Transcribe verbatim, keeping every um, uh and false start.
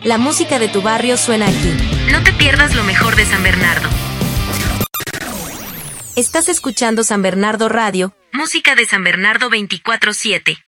La música de tu barrio suena aquí. No te pierdas lo mejor de San Bernardo. Estás escuchando San Bernardo Radio, música de San Bernardo veinticuatro siete.